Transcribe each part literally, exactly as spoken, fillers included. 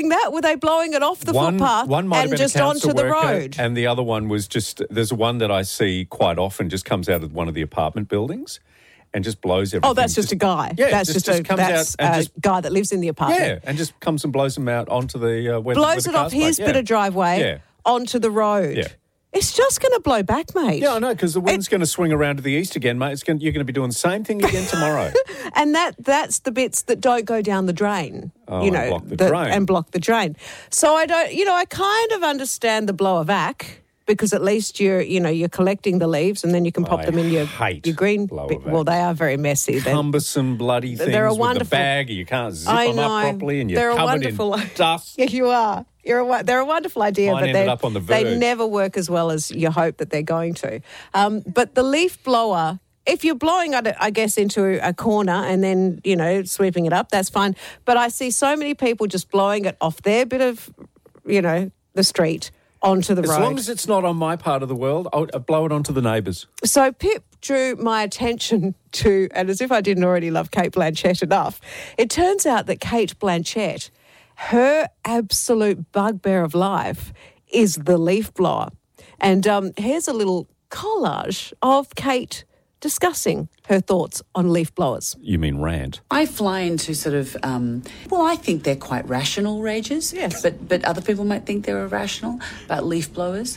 that? Were they blowing it off the one, footpath one might have and been just a council onto the worker, road? And the other one was just, there's one that I see quite often, just comes out of one of the apartment buildings and just blows everything. Oh, that's just, just a guy. Yeah, that's just, just, just a comes that's out and a just, guy that lives in the apartment. Yeah, and just comes and blows them out onto the uh, where blows the, it where the off cars his park. bit yeah. of driveway Yeah. onto the road. Yeah. It's just going to blow back, mate. Yeah, I know, because the wind's going to swing around to the east again, mate. It's going, you're going to be doing the same thing again tomorrow. And that that's the bits that don't go down the drain. Oh, you know, and block the the, drain. And block the drain. So I don't, you know, I kind of understand the blower vac because at least you're, you know, you're collecting the leaves and then you can pop I them in your, hate your green. blower bit. vacs. Well, they are very messy. They're, Cumbersome bloody things They're a with wonderful- the bag. You can't zip I them know. up properly and you're They're a covered wonderful- in dust. Yeah, you are. You're a, wo- they're a wonderful idea, Mine but ended they up on the they verge. never work as well as you hope that they're going to. Um, but the leaf blower, if you're blowing it, I guess, into a corner and then, you know, sweeping it up, that's fine. But I see so many people just blowing it off their bit of, you know, the street onto the As road. long as it's not on my part of the world, I'll, I'll blow it onto the neighbours. So Pip drew my attention to, and as if I didn't already love Kate Blanchett enough, it turns out that Kate Blanchett, her absolute bugbear of life is the leaf blower. And um, here's a little collage of Kate discussing her thoughts on leaf blowers. You mean rant? I fly into sort of, um, well, I think they're quite rational rages. Yes. But, but other people might think they're irrational about leaf blowers.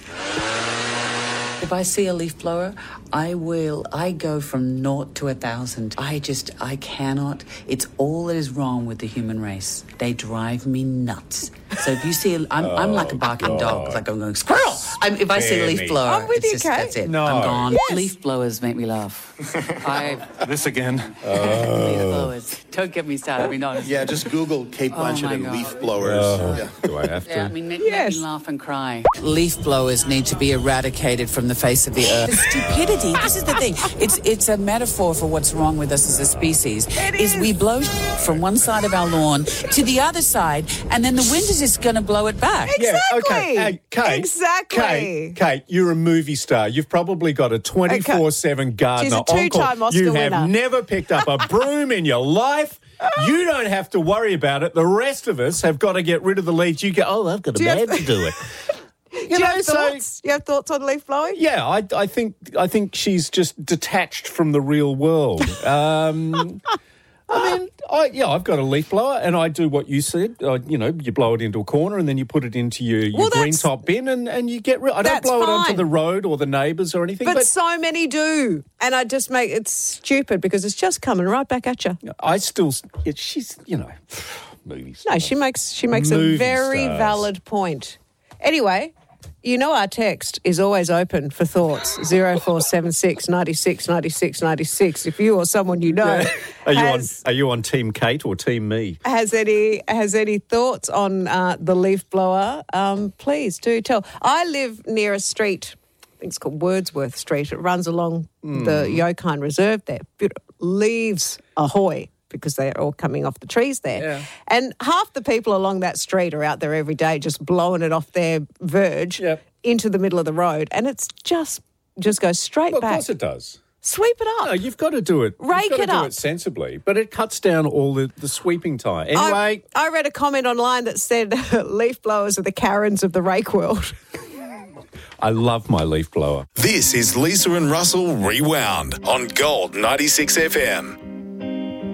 If I see a leaf blower, I will, I go from naught to a thousand. I just, I cannot. It's all that is wrong with the human race. They drive me nuts. So if you see, a, I'm, oh, I'm like a barking God. dog. Like I'm going, squirrel! I'm, if I see a leaf me. blower, I'm with it's you, just, Kate. that's it. No. I'm gone. Yes. Leaf blowers make me laugh. I, This again. leaf blowers. Don't get me started. I mean, honestly. Yeah, just Google Kate Oh, Blanchett my and God. leaf blowers. Oh, Yeah. do I have to? Yeah, I mean, make, Yes. make me laugh and cry. Leaf blowers need to be eradicated from the face of the earth. The stupidity, this is the thing. It's it's a metaphor for what's wrong with us as a species. It is. is. we blow from one side of our lawn to the other side, and then the wind is just going to blow it back. Yeah, Exactly. okay. Hey, Kate, Exactly. Kate, Kate, you're a movie star. You've probably got a twenty-four seven gardener She's a on call. two-time Oscar You have winner. never picked up a broom in your life. You don't have to worry about it. The rest of us have got to get rid of the leaves. You go, oh, I've got a Do you have- man to do it. You Do you know, have so thoughts? You have thoughts on leaf blowing? yeah, I, I think I think she's just detached from the real world. Um, I mean, I, yeah, I've got a leaf blower, and I do what you said. Uh, you know, you blow it into a corner, and then you put it into your, your Well, green that's- top bin, and, and you get rid. I don't That's blow it onto fine. the road or the neighbours or anything. But, But, so many do. And I just make it stupid because it's just coming right back at you. I still, it, she's, you know, movie star. No, she makes she makes a Movie very stars. valid point. Anyway, you know our text is always open for thoughts. zero four seven six ninety-six ninety-six ninety-six. If you or someone you know Are you has, on? Are you on Team Kate or Team me? has any has any thoughts on uh, the leaf blower, um, please do tell. I live near a street. I think it's called Wordsworth Street. It runs along Hmm. the Yokine Reserve there. Beautiful. Leaves ahoy, because they're all coming off the trees there. Yeah. And half the people along that street are out there every day just blowing it off their verge Yep. into the middle of the road. And it's just just goes straight Well, of back. course it does. Sweep it up. No, you've got to do it. Rake you've got to it do up. it sensibly, but it cuts down all the, the sweeping time. Anyway, I, I read a comment online that said leaf blowers are the Karens of the rake world. I love my leaf blower. This is Lisa and Russell Rewound on Gold ninety-six F M.